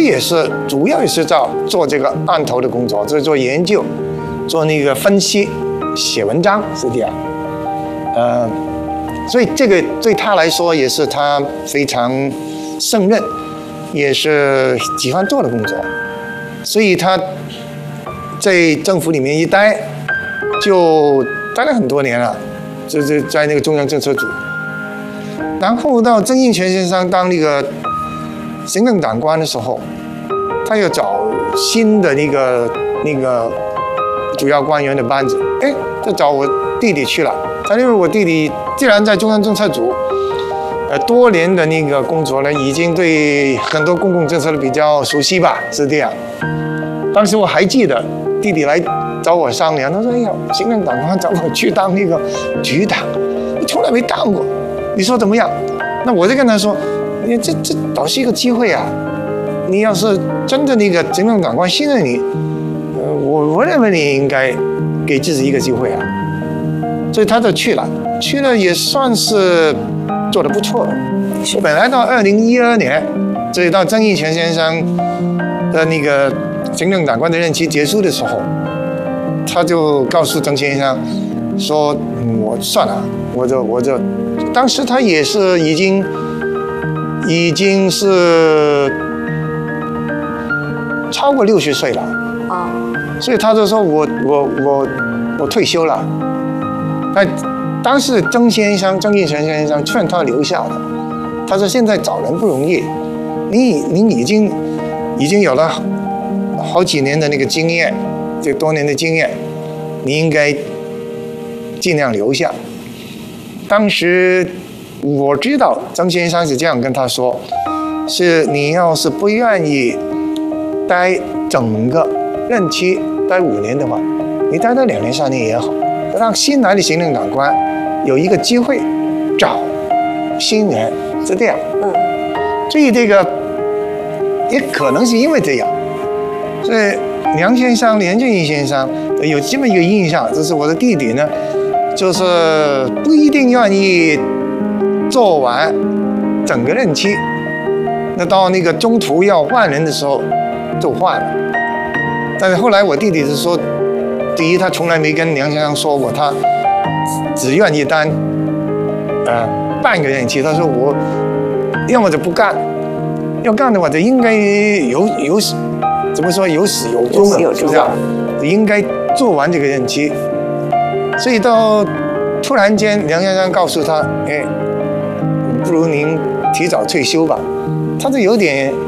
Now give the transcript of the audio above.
也是主要也是做这个案头的工作，就是做研究，做那个分析，写文章是这样。所以这个对他来说也是他非常胜任，也是喜欢做的工作。所以他在政府里面一待，就待了很多年了，就是在那个中央政策组。然后到曾荫权先生当那个行政长官的时候，他又找新的那个主要官员的班子，就找我弟弟去了。他因为我弟弟既然在中央政策组，多年的那个工作呢，已经对很多公共政策比较熟悉吧，是这样。当时我还记得弟弟来找我商量，他说：“哎呀，行政长官找我去当那个局长，我从来没当过，你说怎么样？”那我就跟他说：“你这倒是一个机会啊！你要是真的那个行政长官信任你，我认为你应该给自己一个机会啊。”所以他就去了也算是做得不错的。本来到2012年，所以到曾荫权先生的那个行政长官的任期结束的时候，他就告诉曾先生说：“我算了，我就当时他也是已经是超过60岁了啊，所以他就说我退休了。”当时曾荫权先生劝他留下的，他说：“现在找人不容易，你已经有了好几年的那个经验，这多年的经验，你应该尽量留下。”当时我知道曾先生是这样跟他说：“是你要是不愿意待整个任期待5年的话，你待到2年3年也好，让新来的行政长官有一个机会找新人，是这样。”所以这个也可能是因为这样，所以梁俊义先生有这么一个印象，就是我的弟弟呢，就是不一定愿意做完整个任期，那到那个中途要换人的时候就换了。但是后来我弟弟是说，第一他从来没跟梁先生说过他只愿意当半个任期，他说我要么就不干，要干的话就应该有怎么说有始有终的，是不是？应该做完这个任期。所以到突然间梁先生告诉他：“不如您提早退休吧。”他就有点